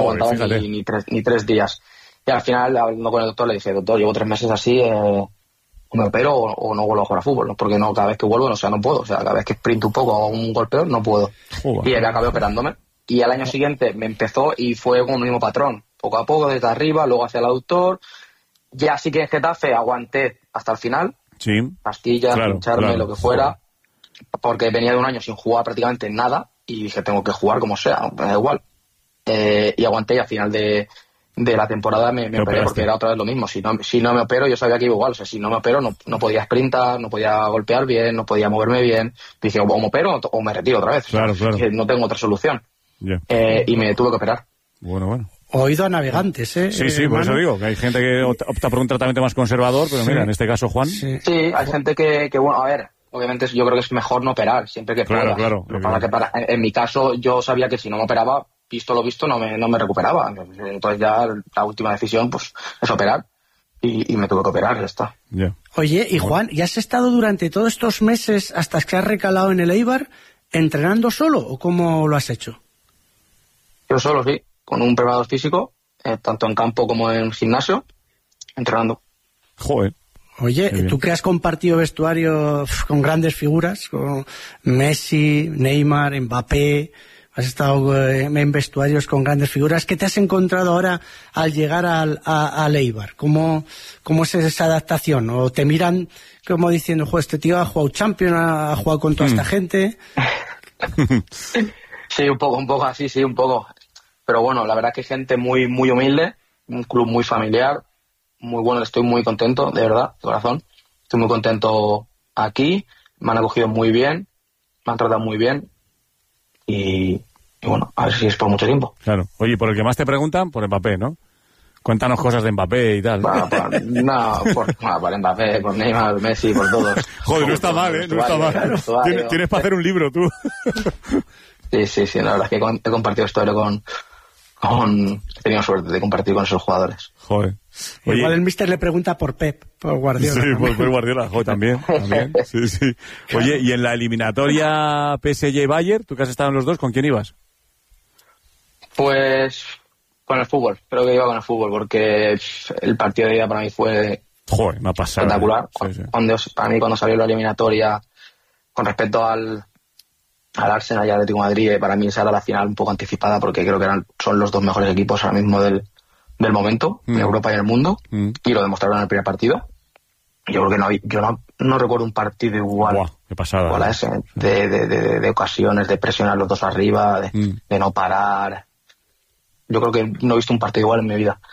no aguantaba ni 3 días. Y al final, hablando con el doctor, le dije, doctor, llevo 3 meses así, me opero o no vuelvo a jugar a fútbol, ¿no? Porque no, cada vez que vuelvo, no puedo. O sea, cada vez que sprinto un poco o un golpeo, no puedo. Y él acabé operándome. Y al año siguiente me empezó y fue con el mismo patrón. Poco a poco, desde arriba, luego hacia el aductor. Ya sí que en Getafe aguanté hasta el final. Sí. Pastillas, pincharme, lo que fuera. Porque venía de un año sin jugar prácticamente nada. Y dije, tengo que jugar como sea, me da igual. Y aguanté y al final de la temporada me operé porque era otra vez lo mismo. Si no me opero, yo sabía que iba igual. O sea, si no me opero, no podía sprintar, no podía golpear bien, no podía moverme bien. Dije, o me opero o me retiro otra vez. Claro. Dije, no tengo otra solución. Yeah. Y me tuve que operar. Bueno. Oído a navegantes, ¿eh? Sí, por eso digo, que hay gente que opta por un tratamiento más conservador, pero mira, en este caso, Juan... Sí, hay gente que, bueno, a ver, obviamente yo creo que es mejor no operar, siempre que puedas. Claro. En mi caso, yo sabía que si no me operaba, visto lo visto, no me recuperaba. Entonces ya la última decisión, pues, es operar. Y me tuve que operar, ya está. Yeah. Oye, y Juan, ¿ya has estado durante todos estos meses, hasta que has recalado en el Eibar, entrenando solo o cómo lo has hecho? Yo solo, sí, con un preparador físico, tanto en campo como en gimnasio, entrenando. Joder. Oye, tú que has compartido vestuario con grandes figuras, con Messi, Neymar, Mbappé, has estado en vestuarios con grandes figuras, ¿qué te has encontrado ahora al llegar al Eibar? ¿Cómo es esa adaptación? ¿O te miran como diciendo, este tío ha jugado Champions, ha jugado con toda esta gente? Sí, un poco así, sí, un poco. Pero bueno, la verdad que gente muy, muy humilde, un club muy familiar, muy bueno, estoy muy contento, de verdad, de corazón. Estoy muy contento aquí, me han acogido muy bien, me han tratado muy bien y bueno, a ver si es por mucho tiempo. Claro. Oye, por el que más te preguntan, por Mbappé, ¿no? Cuéntanos cosas de Mbappé y tal. Bueno, por Mbappé, por Neymar, Messi, por todos. Joder, no está mal, ¿eh? No está mal. Tienes para hacer un libro, tú. Sí, la verdad es que he compartido historia he tenido suerte de compartir con esos jugadores. Joder. Oye, igual el míster le pregunta por Pep, por Guardiola. Sí, por Guardiola, joder, también. Sí. Oye, y en la eliminatoria PSG-Bayern, tú que has estado en los dos, ¿con quién ibas? Pues con el fútbol, creo que iba con el fútbol, porque el partido de ida para mí fue una pasada, espectacular. Sí. Para mí, cuando salió la eliminatoria, con respecto al Arsenal y al Atlético de Madrid, para mí esa era la final un poco anticipada, porque creo que son los dos mejores equipos ahora mismo del momento, en Europa y en el mundo, y lo demostraron en el primer partido. Yo creo que yo no recuerdo un partido igual. Buah, qué pasada. Igual a ese, de ocasiones, de presionar los dos arriba, de no parar. Yo creo que no he visto un partido igual en mi vida.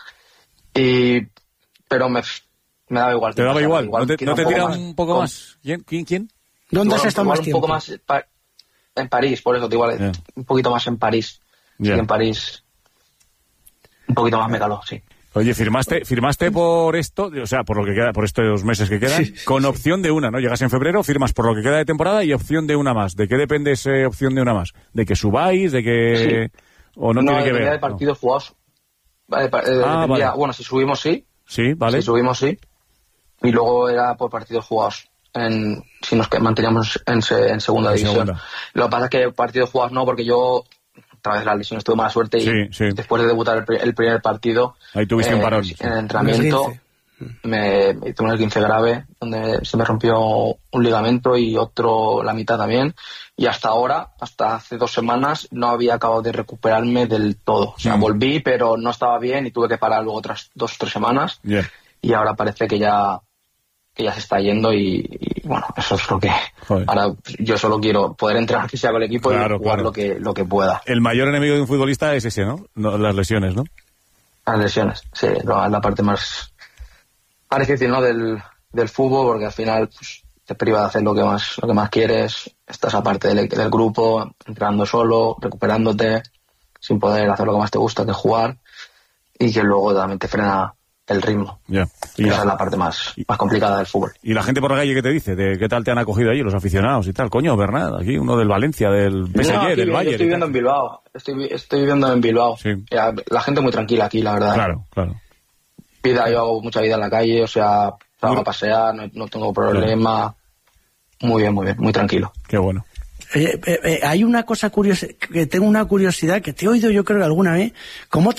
Pero me daba igual. ¿Te daba igual? ¿No te tira un poco más? ¿Quién? ¿Dónde has estado más tiempo? Un poco más en París, por eso te igual, un poquito más en París. Sí, en París un poquito más me caló, sí. Oye, firmaste por esto, o sea, por lo que queda, por estos meses que quedan, con opción de una, ¿no? Llegas en febrero, firmas por lo que queda de temporada y opción de una más. ¿De qué depende esa opción de una más? ¿De que subáis? ¿De que...? Sí. ¿O no tiene que ver? De partidos jugados. Vale. Bueno, si subimos, sí. Sí, vale. Si subimos, sí. Y luego era por partidos jugados. Si nos manteníamos en segunda división. Lo que pasa es que partidos jugados no, porque yo, otra vez la lesión, tuve mala suerte y después de debutar el primer partido, ahí tuviste un parón. En el entrenamiento me tuve un esguince grave, donde se me rompió un ligamento y otro la mitad también, y hasta hace 2 semanas, no había acabado de recuperarme del todo. O sea, volví, pero no estaba bien y tuve que parar luego otras 2 o 3 semanas. Y ahora parece que ya se está yendo y bueno, eso es lo que... Ahora yo solo quiero poder entrenar que sea con el equipo y jugar lo que pueda. El mayor enemigo de un futbolista es ese, ¿no? Las lesiones, ¿no? Las lesiones, sí, es la parte más difícil, ¿no? del fútbol, porque al final pues, te priva de hacer lo que más quieres, estás aparte del grupo, entrenando solo, recuperándote, sin poder hacer lo que más te gusta, que es jugar, y que luego también te frena el ritmo. Y esa es la parte más complicada del fútbol. ¿Y la gente por la calle qué te dice? ¿De qué tal te han acogido allí los aficionados y tal? Coño, Bernat, aquí uno del Valencia, del PSG, del Bayern. Yo estoy viviendo en Bilbao. Estoy viviendo en Bilbao. Sí. La gente muy tranquila aquí, la verdad. Claro. Yo hago mucha vida en la calle, o sea, salgo a pasear, no tengo problema. Muy bien, muy tranquilo. Qué bueno. Hay una cosa curiosa, que tengo una curiosidad que te he oído yo creo que alguna vez. ¿Cómo